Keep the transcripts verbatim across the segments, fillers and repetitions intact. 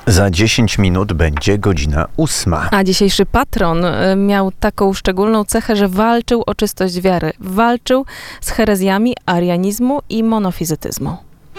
Za dziesięć minut będzie godzina ósma. A dzisiejszy patron miał taką szczególną cechę, że walczył o czystość wiary. Walczył z herezjami arianizmu i monofizytyzmu.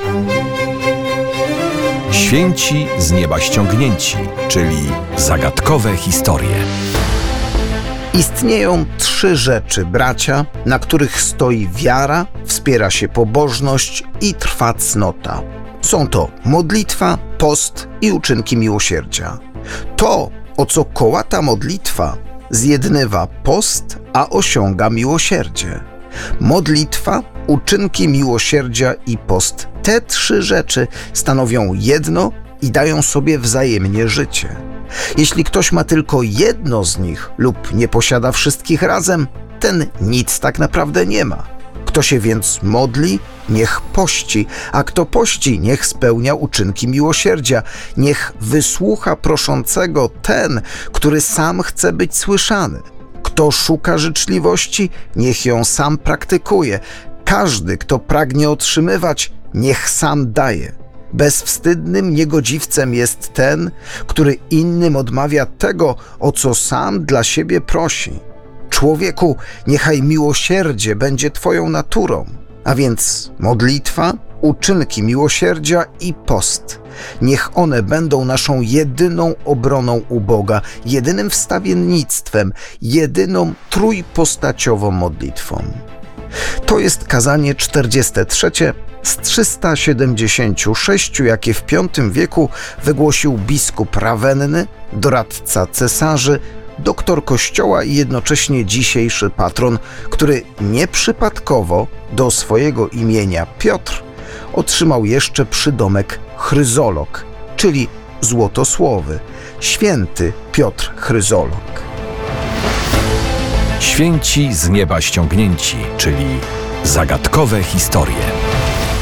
Święci z nieba ściągnięci, czyli zagadkowe historie. Istnieją trzy rzeczy, bracia, na których stoi wiara, wspiera się pobożność i trwa cnota. Są to modlitwa, post i uczynki miłosierdzia. To, o co kołata modlitwa, zjednywa post, a osiąga miłosierdzie. Modlitwa, uczynki miłosierdzia i post. Te trzy rzeczy stanowią jedno i dają sobie wzajemnie życie. Jeśli ktoś ma tylko jedno z nich lub nie posiada wszystkich razem, ten nic tak naprawdę nie ma. Kto się więc modli, niech pości, a kto pości, niech spełnia uczynki miłosierdzia. Niech wysłucha proszącego ten, który sam chce być słyszany. Kto szuka życzliwości, niech ją sam praktykuje. Każdy, kto pragnie otrzymywać, niech sam daje. Bezwstydnym niegodziwcem jest ten, który innym odmawia tego, o co sam dla siebie prosi. Człowieku, niechaj miłosierdzie będzie twoją naturą, a więc modlitwa, uczynki miłosierdzia i post. Niech one będą naszą jedyną obroną u Boga, jedynym wstawiennictwem, jedyną trójpostaciową modlitwą. To jest kazanie czterdzieste trzecie z trzysta siedemdziesięciu sześciu, jakie w piątym wieku wygłosił biskup Rawenny, doradca cesarzy, doktor Kościoła i jednocześnie dzisiejszy patron, który nieprzypadkowo do swojego imienia Piotr otrzymał jeszcze przydomek chryzolog, czyli złotosłowy, święty Piotr Chryzolog. Święci z nieba ściągnięci, czyli zagadkowe historie.